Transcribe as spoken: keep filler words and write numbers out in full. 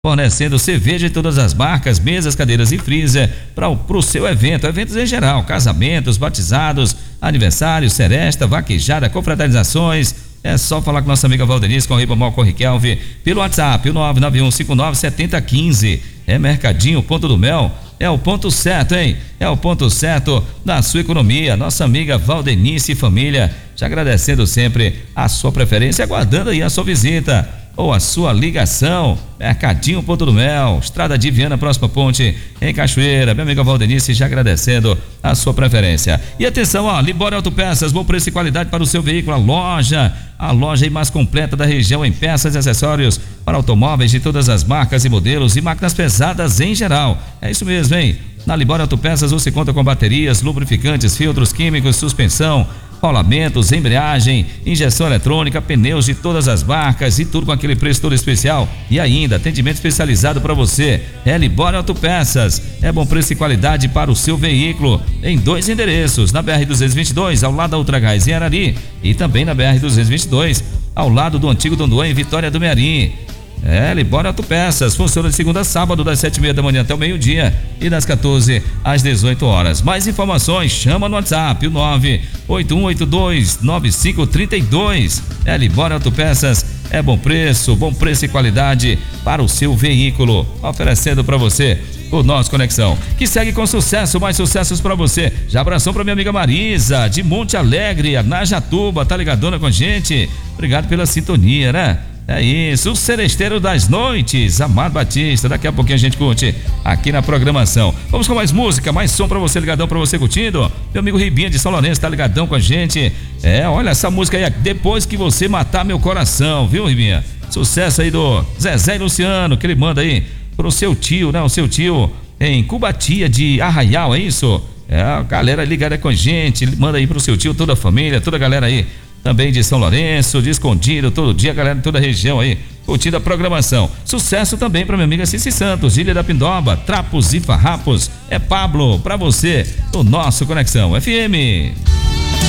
fornecendo cerveja de todas as marcas, mesas, cadeiras e freezer para o seu evento, eventos em geral, casamentos, batizados, aniversários, seresta, vaquejada, confraternizações. É só falar com nossa amiga Valdenice com Ribamol Corriquelve pelo WhatsApp, o nove nove um cinco nove sete zero um cinco. É Mercadinho Ponto do Mel, é o ponto certo, hein? É o ponto certo da sua economia. Nossa amiga Valdenice e família, te agradecendo sempre a sua preferência, aguardando aí a sua visita ou a sua ligação. Mercadinho Ponto do Mel, Estrada de Viana, próxima ponte em Cachoeira. Minha amiga Valdenice já agradecendo a sua preferência. E atenção, ó, Libório Autopeças, bom preço e qualidade para o seu veículo. A loja, a loja aí mais completa da região em peças e acessórios para automóveis de todas as marcas e modelos e máquinas pesadas em geral. É isso mesmo, hein? Na Libório Autopeças você conta com baterias, lubrificantes, filtros químicos, suspensão, rolamentos, embreagem, injeção eletrônica, pneus de todas as marcas e tudo com aquele preço todo especial. E ainda, atendimento especializado para você. É Libório Autopeças. É bom preço e qualidade para o seu veículo. Em dois endereços, na B R duzentos e vinte e dois, ao lado da Ultragás em Arari, e também na B R duzentos e vinte e dois, ao lado do antigo Dondoã em Vitória do Mearim. É, Libório Autopeças, funciona de segunda a sábado, das sete e meia da manhã até o meio-dia e das quatorze às dezoito horas. Mais informações, chama no WhatsApp, o nove oito um oito dois nove cinco três dois. É, Libório Autopeças, é bom preço, bom preço e qualidade para o seu veículo, oferecendo para você o nosso Conexão, que segue com sucesso, mais sucessos para você. Já abração para minha amiga Marisa, de Monte Alegre, na Jatuba, tá ligadona com a gente? Obrigado pela sintonia, né? É isso, o Seresteiro das Noites, Amado Batista. Daqui a pouquinho a gente curte aqui na programação. Vamos com mais música, mais som pra você, ligadão pra você curtindo. Meu amigo Ribinha de São Lourenço tá ligadão com a gente. É, olha essa música aí, Depois que Você Matar Meu Coração, viu, Ribinha? Sucesso aí do Zezé e Luciano, que ele manda aí pro seu tio, né? O seu tio em Cubatia de Arraial, é isso? É, a galera ligada com a gente, manda aí pro seu tio, toda a família, toda a galera aí. Também de São Lourenço, de Escondido, todo dia, galera de toda a região aí, curtindo a programação. Sucesso também para minha amiga Cici Santos, Ilha da Pindoba, Trapos e Farrapos. É Pablo, para você, o nosso Conexão F M.